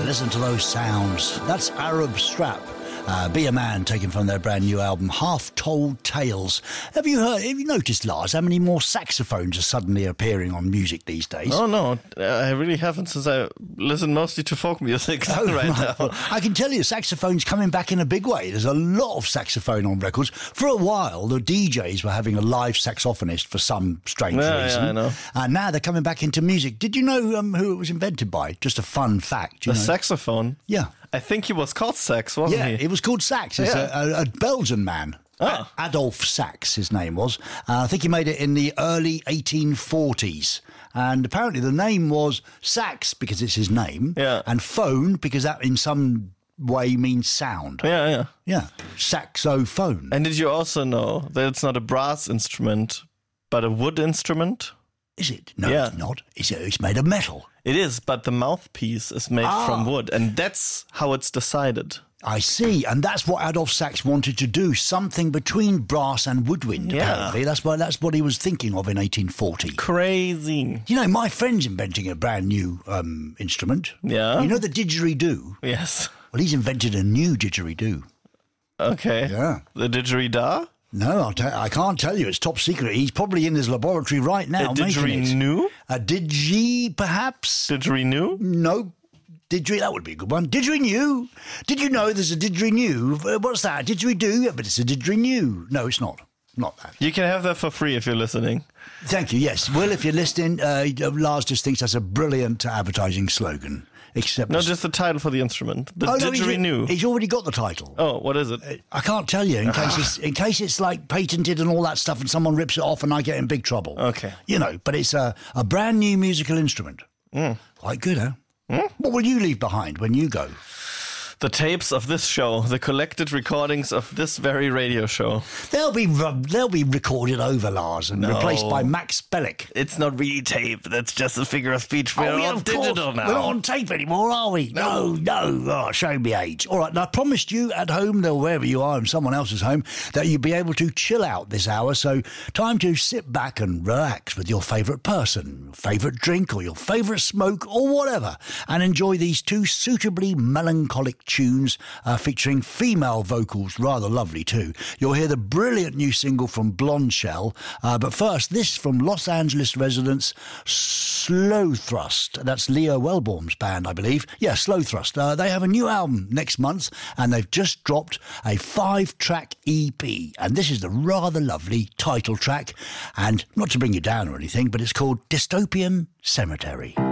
listen to those sounds. That's Arab Strap. Be a Man, taken from their brand new album, Half Told Tales. Have you noticed, Lars, how many more saxophones are suddenly appearing on music these days? Oh, no, I really haven't, since I listen mostly to folk music right now. Well, I can tell you, saxophone's coming back in a big way. There's a lot of saxophone on records. For a while, the DJs were having a live saxophonist for some strange reason. Yeah, I know. And now they're coming back into music. Did you know who it was invented by? Just a fun fact. The saxophone? Yeah. I think he was called Sax, wasn't he? Yeah, it was called Sax. It's a Belgian man. Oh. Adolf Sax, his name was. I think he made it in the early 1840s. And apparently the name was Sax because it's his name. Yeah. And phone because that in some way means sound. Yeah. Yeah. Saxophone. And did you also know that it's not a brass instrument, but a wood instrument? Is it? No, Yeah. it's not. It's made of metal. It is, but the mouthpiece is made from wood, and that's how it's decided. I see, and that's what Adolf Sax wanted to do, something between brass and woodwind, apparently. That's what he was thinking of in 1840. Crazy. You know, my friend's inventing a brand new instrument. Yeah? You know the didgeridoo? Yes. Well, he's invented a new didgeridoo. Okay. Yeah. The didgeridoo? No, I can't tell you. It's top secret. He's probably in his laboratory right now making it. Didgeridoo? A didgy, perhaps? Didgeridoo? No. That would be a good one. Didgeridoo. Did you know there's a didgeridoo? What's that? Didgeridoo? Yeah, but it's a didgeridoo. No, it's not. Not that. You can have that for free if you're listening. Thank you. Yes. Well, if you're listening, Lars just thinks that's a brilliant advertising slogan. Except No, just the title for the instrument. The no, didgeridoo. he's already got the title. Oh, what is it? I can't tell you in case it's like patented and all that stuff, and someone rips it off, and I get in big trouble. Okay. You know, but it's a brand new musical instrument. Quite good, huh? What will you leave behind when you go? The tapes of this show, the collected recordings of this very radio show. They'll be recorded over, Lars, and replaced by Max Bellick. It's not really tape. That's just a figure of speech. We're on digital now. We're not on tape anymore, are we? No. Oh, showing me age. All right, now I promised you at home, or wherever you are in someone else's home, that you'd be able to chill out this hour. So time to sit back and relax with your favourite person, your favourite drink, or your favourite smoke, or whatever, and enjoy these two suitably melancholic tunes featuring female vocals, rather lovely too. You'll hear the brilliant new single from Blonde Shell, but first this from Los Angeles residents Slow Thrust. That's Leo Wellborn's band, I believe. Yeah, Slow Thrust. They have a new album next month, and they've just dropped a 5-track EP, and this is the rather lovely title track, and not to bring you down or anything, but it's called Dystopian Cemetery.